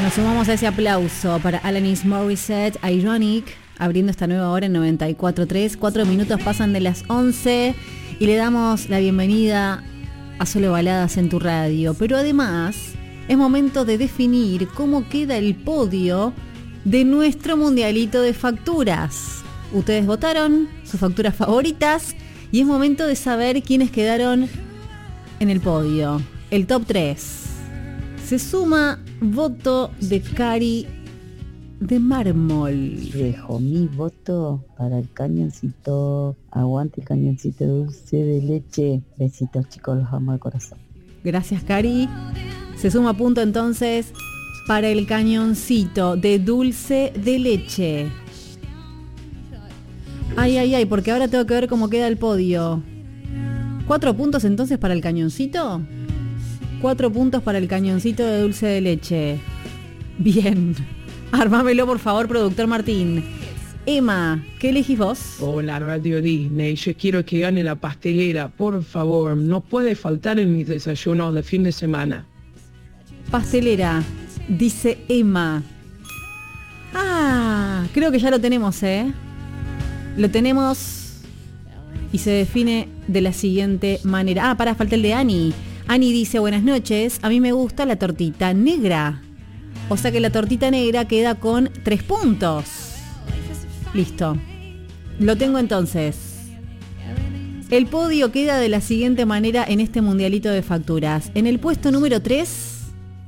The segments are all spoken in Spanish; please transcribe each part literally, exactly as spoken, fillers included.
Nos sumamos a ese aplauso para Alanis Morissette, Ironic, abriendo esta nueva hora en noventa y cuatro punto tres. Cuatro minutos pasan de las once y le damos la bienvenida a Solo Baladas en tu radio. Pero además es momento de definir cómo queda el podio de nuestro mundialito de facturas. Ustedes votaron sus facturas favoritas y es momento de saber quiénes quedaron en el podio. El top tres. Se suma voto de Cari de Mármol. Dejo mi voto para el cañoncito. Aguante el cañoncito dulce de leche. Besitos, chicos, los amo de corazón. Gracias, Cari. Se suma punto entonces para el cañoncito de dulce de leche. Ay, ay, ay, porque ahora tengo que ver cómo queda el podio. ¿Cuatro puntos entonces para el cañoncito? Cuatro puntos para el cañoncito de dulce de leche. Bien. Armámelo, por favor, productor Martín. Emma, ¿qué elegís vos? Hola, Radio Disney. Yo quiero que gane la pastelera, por favor. No puede faltar en mis desayunos de fin de semana. Pastelera, dice Emma. Ah, creo que ya lo tenemos, ¿eh? Lo tenemos y se define de la siguiente manera. Ah, pará, falta el de Ani. Ani dice, buenas noches, a mí me gusta la tortita negra. O sea que la tortita negra queda con tres puntos. Listo. Lo tengo entonces. El podio queda de la siguiente manera en este mundialito de facturas. En el puesto número tres,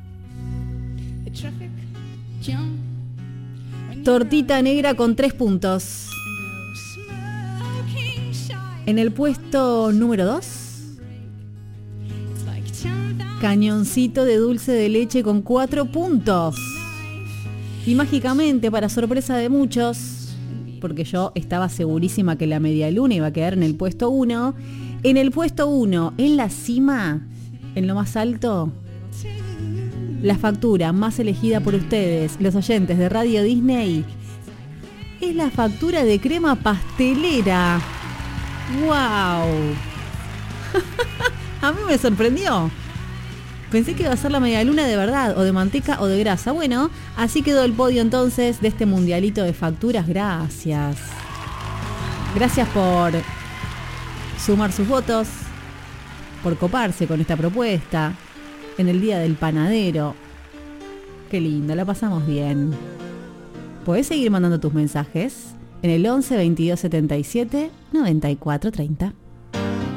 tortita negra con tres puntos. En el puesto número dos, cañoncito de dulce de leche con cuatro puntos. Y mágicamente, para sorpresa de muchos, porque yo estaba segurísima que la media luna iba a quedar en el puesto uno, en el puesto uno, en la cima, en lo más alto, la factura más elegida por ustedes, los oyentes de Radio Disney, es la factura de crema pastelera. ¡Wow! A mí me sorprendió. Pensé que iba a ser la media luna de verdad, o de manteca o de grasa. Bueno, así quedó el podio entonces de este mundialito de facturas. Gracias. Gracias por sumar sus votos, por coparse con esta propuesta en el Día del Panadero. Qué lindo, la pasamos bien. Podés seguir mandando tus mensajes en el once veintidós setenta y siete noventa y cuatro treinta.